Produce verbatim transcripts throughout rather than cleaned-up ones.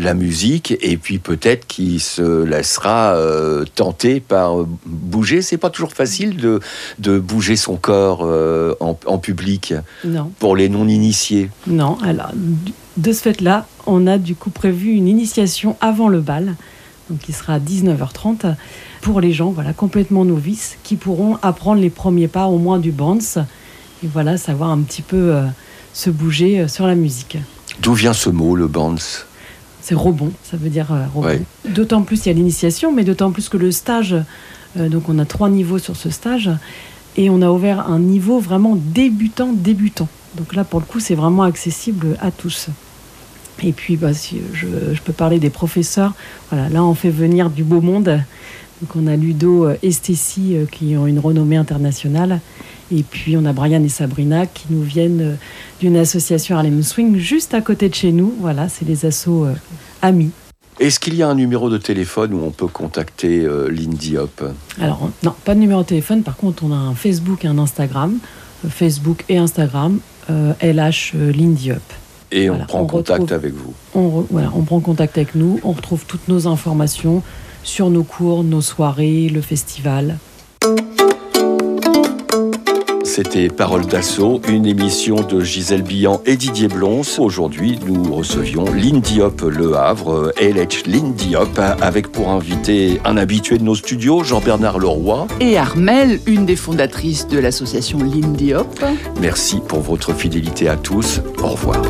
la musique, et puis peut-être qu'il se laissera euh, tenter par bouger. C'est pas toujours facile de, de bouger son corps euh, en, en public. Non. Pour les non-initiés. Non, alors de ce fait-là, on a du coup prévu une initiation avant le bal, donc qui sera à dix-neuf heures trente, pour les gens voilà, complètement novices, qui pourront apprendre les premiers pas au moins du bounce, et voilà, savoir un petit peu euh, se bouger euh, sur la musique. D'où vient ce mot, le bounce ? C'est rebond, ça veut dire euh, rebond. Ouais. D'autant plus, il y a l'initiation, mais d'autant plus que le stage, euh, donc on a trois niveaux sur ce stage, et on a ouvert un niveau vraiment débutant, débutant. Donc là, pour le coup, c'est vraiment accessible à tous. Et puis, bah, si je, je peux parler des professeurs. Voilà, là, on fait venir du beau monde. Donc, on a Ludo et Stécie euh, qui ont une renommée internationale. Et puis, on a Brian et Sabrina qui nous viennent euh, d'une association Harlem Swing juste à côté de chez nous. Voilà, c'est les assos euh, amis. Est-ce qu'il y a un numéro de téléphone où on peut contacter euh, Lindy Hop ? Alors, non, pas de numéro de téléphone. Par contre, on a un Facebook et un Instagram. Euh, Facebook et Instagram, euh, L H euh, Lindy Hop. Et voilà, on prend on contact retrouve, avec vous. On, re, voilà, on prend contact avec nous. On retrouve toutes nos informations sur nos cours, nos soirées, le festival. C'était Parole d'Assaut, une émission de Gisèle Billan et Didier Blons. Aujourd'hui, nous recevions Lindy Hop Le Havre, L H Lindy Hop, avec pour invité un habitué de nos studios, Jean-Bernard Leroy. Et Armelle, une des fondatrices de l'association Lindy Hop. Merci pour votre fidélité à tous. Au revoir.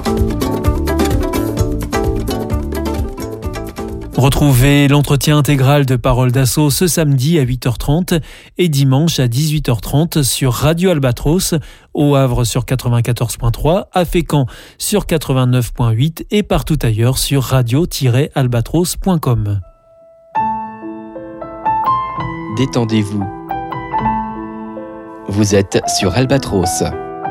Retrouvez l'entretien intégral de Parole d'Assaut ce samedi à huit heures trente et dimanche à dix-huit heures trente sur Radio Albatros, au Havre sur quatre-vingt-quatorze point trois, à Fécamp sur quatre-vingt-neuf point huit et partout ailleurs sur radio tiret albatros point com. Détendez-vous. Vous êtes sur Albatros.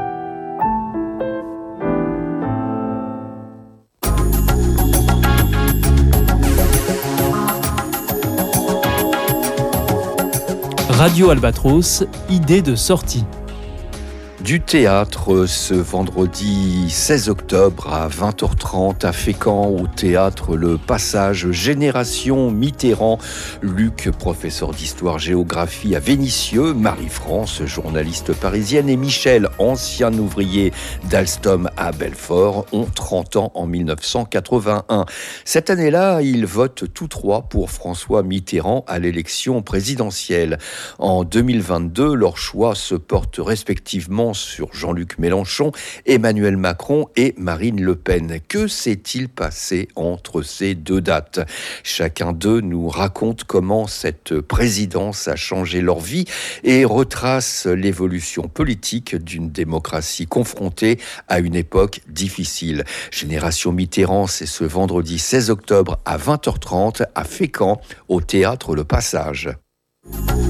Radio Albatros, idée de sortie. Du théâtre ce vendredi seize octobre à vingt heures trente à Fécamp au théâtre Le Passage, Génération Mitterrand. Luc, professeur d'histoire-géographie à Vénissieux, Marie-France, journaliste parisienne, et Michel, ancien ouvrier d'Alstom à Belfort, ont trente ans en dix-neuf cent quatre-vingt-un. Cette année-là, ils votent tous trois pour François Mitterrand à l'élection présidentielle. En deux mille vingt-deux, leurs choix se portent respectivement sur Jean-Luc Mélenchon, Emmanuel Macron et Marine Le Pen. Que s'est-il passé entre ces deux dates ? Chacun d'eux nous raconte comment cette présidence a changé leur vie et retrace l'évolution politique d'une démocratie confrontée à une époque difficile. Génération Mitterrand, c'est ce vendredi seize octobre à vingt heures trente à Fécamp, au théâtre Le Passage.